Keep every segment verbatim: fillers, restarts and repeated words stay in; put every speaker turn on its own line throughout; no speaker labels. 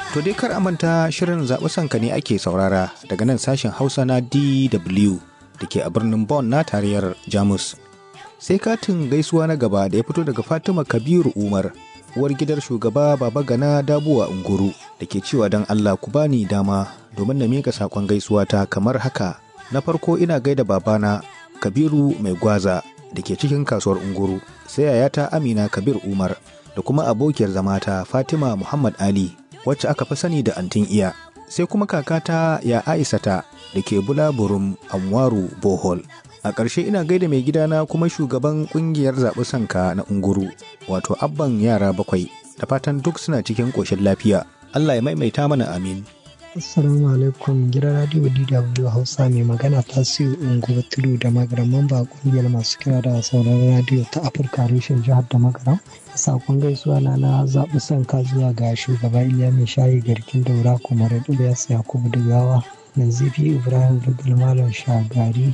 To dai kar a manta shirin zaɓi sanka ne ake saurara daga nan sashen Hausa na D W da ke a birnin Bonn na tarayyar Jamus. Sai katin gaisuwa na gaba da ya fito daga Fatima Kabiru Umar, uwar gidar shugaba Baba Gana Dabuwa Unguru, da ke cewa don Allah ku bani dama domin na miƙa saƙon gaisuwa ta kamar haka. Na farko ina gaida babana Kabiru Mai Gwaza da ke cikin kasuwar Unguru, sai yayata Amina Kabir Umar da kuma abokiyar zamata Fatima Muhammad Ali wacce aka fi sani da Antin Iya, sai kuma kakata ya Aisata da ke Bulaburum Anwaru Bohol. A ƙarshe ina gaida mai gidana kuma shugaban ƙungiyar zaɓi sanka na Unguru, wato abban yara bakwai, da fatan duk suna cikin ƙoshin lafiya. Allah ya maimaita mana amin.
Assalamu alaikum, gidan radio D W Hausa mai magana Tasiu Unguru Tudu da Magaram, mamba ƙungiyar masu kira da sauraron radio ta Afirka reshen jihar da Magaram. Sakon gaisuwa na na zaɓi sanka zuwa ga shugaba Iliya Mai Shayi Garkin Daura, kuma Ilyas Yakubu Digawa, Nazifi Ibrahim Rugul Malam Shagari,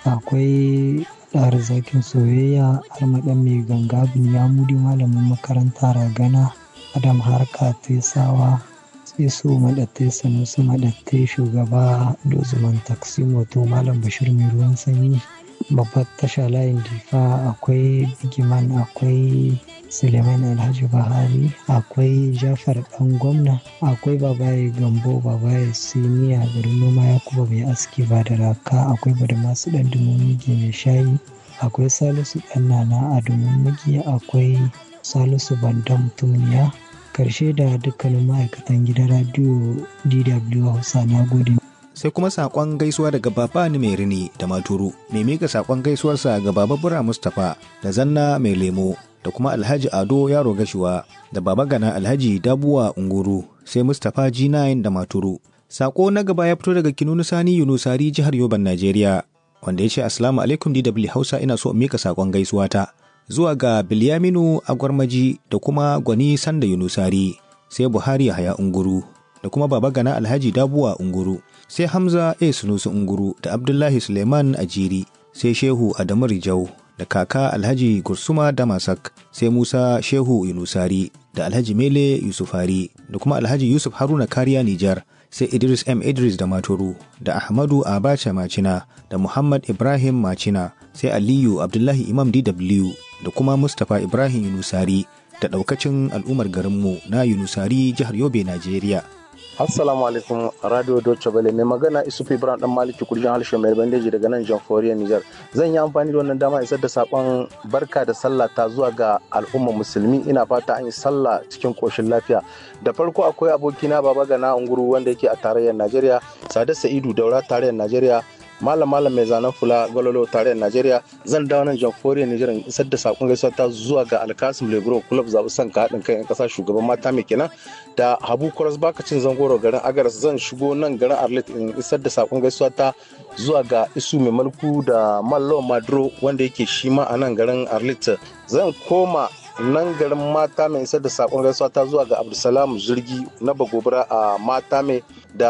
akwai ɗar zakin soyayya Armaɗan Mai Ganga Binyamudi malamin makaranta Ragana, Adam Harka Tesawa, Tsiso Maɗatte Sanusi Maɗatte, shugaba Dozuman Taksi Moto Malam Bashir Mai Ruwan Sanyi, babbar tasha layin Difa, akwai Bigiman, akwai Suleiman Alhaji Bahari, akwai Jafar ɗan gwamna, akwai Babaye Gambo, Babaye Siniya garin noma Yakuba Mai Aski ba da raka, akwai Badamasu ɗan Dumumigi Mai Shayi, akwai Salisu ɗan Nana a Dumumigi, akwai Salisu Bandam Tumniya. Karshe da dukkanin ma'aikatan gidan radio D W Hausa, na gode.
Sai kuma saƙon gaisuwa daga Baba ni Mai Rini da Maturu, mai mika saƙon gaisuwarsa ga Baba Bura Mustapha da Zanna Mai Lemo, da kuma Alhaji Ado Yaro Gashuwa da Baba Gana Alhaji Dabuwa Unguru, sai Mustapha G tara da Maturu. Sako na gaba ya fito daga Kinunu Sani Yunusari, jihar Yoban, Najeriya, wanda ya ce Assalamu alaikum D W Hausa, ina so in mika sakon gaisuwa ta zuwa ga Bilyaminu Agwarmaji da kuma Gwani Sanda Yunusari, sai Buhari Yahaya Unguru da kuma Baba Gana Alhaji Dabuwa Unguru, sai Hamza A Sunusi Unguru da Abdullahi Suleiman Ajiri, sai Shehu Adamu Rijau da kaka Alhaji Gursuma Damasak, sai Musa Shehu Yunusari da Alhaji Mele Yusufari da kuma Alhaji Yusuf Haruna Kariya Nijar, sai Idris M Idris da Maturu da Ahmadu Abacha Macina da Muhammad Ibrahim Macina, sai Aliyu Abdullahi Imam D W da kuma Mustapha Ibrahim Yunusari da ɗaukacin al'ummar garinmu na Yunusari, jihar Yobe, Najeriya.
Assalamu alaikum, Radio Deutsche Welle, mai magana Isufu Ibrahim dan Maliki kurjin harshen mai bandeji daga nan Jamhuriyar Nijar. Zan yi amfani da wannan dama isar da sakon barka da sallah ta zuwa ga al'ummar musulmi. Ina fata an yi sallah cikin koshin lafiya. Da farko akwai abokina Baba Gana Unguru wanda yake a tarayyar Najeriya, Sada Sa'idu Daura tarayyar Najeriya, Malam Malam mai zanen fula Gololo tarayyar Najeriya. Zan dawo nan Jamhuriyar Nijar in isar da sakon gaisuwa ta zuwa ga Alkasim Lebro Club zabi sanka haɗin kai 'yan ƙasa shugaban mata mai kenan, da Habu Kwaras Bakacin Zangoro garin Agaras. Zan shigo nan garin Arlit in isar da sakon gaisuwa ta zuwa ga Isu Mai Malku da Mallo Madro wanda yake shi ma a nan garin Arlit. Zan koma nan garin mata mai isar da sakon gaisuwa ta zuwa ga Abdulsalam Zurgi na Bagobara a mata mai,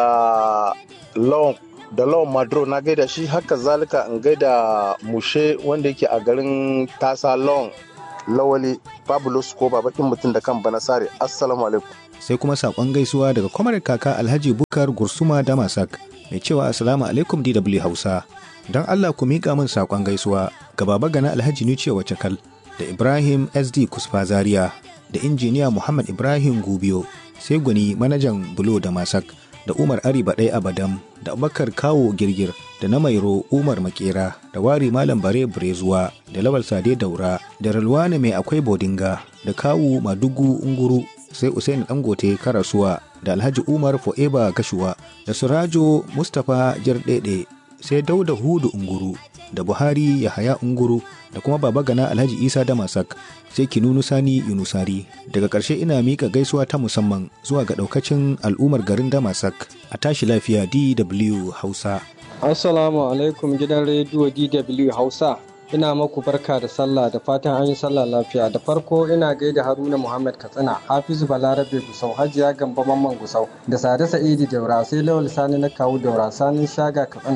da Lawan da Lawan Madro na gaida shi, haka zalika in gaida Mushe wanda yake a garin Tasa, Lawan Lawali Fabulous ko babakin mutum da kan Banasare. Assalamu alaikum.
Sai kuma sakon gaisuwa daga kwamar kaka Alhaji Bukar Gursuma Damasak mai cewa Assalamu alaikum D W Hausa, don Allah ku miƙa min sakon gaisuwa ga Baba Gana Alhaji Nuciya Wacakal da Ibrahim S D Kusfa Zaria da injiniya Muhammad Ibrahim Gubiyo, sai Gwani manajan Bulo Damasak da Umar Ari Baɗai Abadam da Abubakar Kawo Girgir da na Mairo Umar Makera da Wari Malam Bare Burezuwa da Lawal Sade Daura da Ralwane Mai Akwai Bodinga da Kawu Madugu Unguru, sai Usaini Dangote Karasuwa da Alhaji Umar Fo'eba Gashuwa da Surajo Mustapha Jardede, sai Dauda Hudu Unguru da Buhari Yahaya Unguru da kuma Baba Gana Alhaji Isa Damasak, sai Kinunu Sani Yunusari. Daga ƙarshe ina mika gaisuwa ta musamman zuwa ga ɗaukacin al'ummar garin Damasak. A tashi lafiya D W Hausa.
Assalamu alaikum gidan rediyo D W Hausa. Ina maku barka da sallah, da fatan an yi sallah lafiya. Da farko ina gaida Haruna Muhammad Katsina, Hafizu Balarabe Gusau, Hajiya Gamba Mamman Gusau, da Sada Sa'idu Daura, sai Lawal Sani na Kawu Daura, Sanin Shaga Katsina,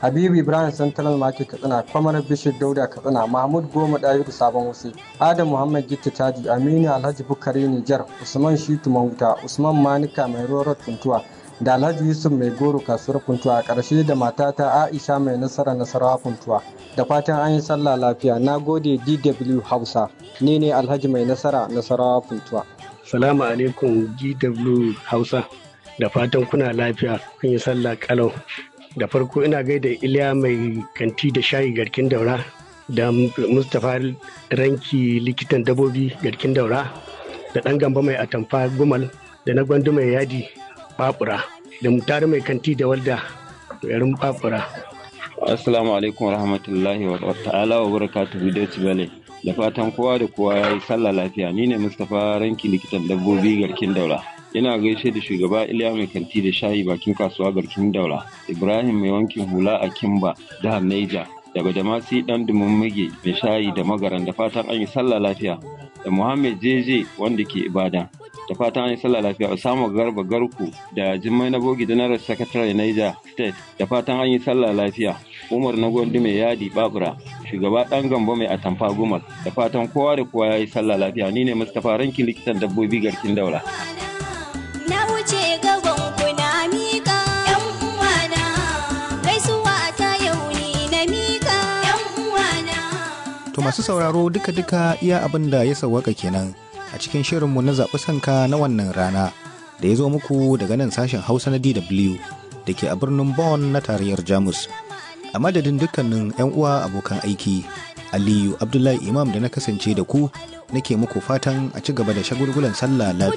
Habibu Ibrahim Central Market Katsina, Kwamar Bishir Dauda Katsina, Mahmud Goma Dayiru Sabon Wuse, Adam Muhammad Gitta Taji, Aminu Alhaji Bukari Nijar, Usman Shitu Mahuta, Usman Manika Mai Rorar Funtuwa, da Alhaji Yusuf Mai Goro Kasuwar Funtuwa, a ƙarshe da matata Aisha Mai Nasara Nasarawa Funtuwa. Da fatan an yi sallah lafiya. Na gode D W Hausa. Ni ne Alhaji Mai Nasara Nasarawa Funtuwa.
Salamu alaikum D W Hausa. Da fatan kuna lafiya, kun yi sallah kalau. Da farko ina gaida Iliya Mai Kanti da Shayi Garkin Daura, da Mustapha Ranki Likitan Dabobi Garkin Daura, da ɗan Gamba Mai Atamfa Gumal, da na Gwandu Mai Yadi Babura, da Mutare Mai Kanti da Walda garin Babura.
Assalamu alaikum warahmatullahi wa ta'ala wa barakatuhu da Cibale. Da fatan kowa da kowa ya yi sallah lafiya. Ni ne Mustapha Ranki Likitan Dabbobi Garkin Daura. Ina gaishe da shugaba Iliya Mai Kanti da Shayi bakin kasuwa Garkin Daura, Ibrahim Mai Wankin Hula a Kimba, jihar Neja, da Badamasi Dan Dumummige Mai Shayi da Magaran. Da fatan an yi sallah lafiya. Da Muhammad Jeje wanda ke Ibadan. Da fatan an yi sallah lafiya. Osama Garba Garku da Jimmai na Bogi General Secretary Niger State. Da fatan an yi sallah lafiya. Umar na Gwandu Mai Yadi Babura, shugaba ɗan Gambo Mai Atamfa Gumal. Da fatan kowa da kowa ya yi sallah lafiya. Ni ne Mustapha Ranki Likitan Dabbobi Garkin Daura.
Na wuce gaban kuna mika yan uwana, gaisuwa ta yau ni na mika yan uwana.
To masu sauraro duka-duka iya abin da ya sawwaka kenan a cikin shirinmu na zaɓi sanka na wannan rana da ya zo muku daga nan sashen Hausa na D W da ke a birnin Bonn na tarayyar Jamus. A madadin dukkanin 'yan uwa abokan aiki, Aliyu Abdullahi Imam da na kasance da ku nake muku fatan a ci gaba da shagulgulan sallah lafiya.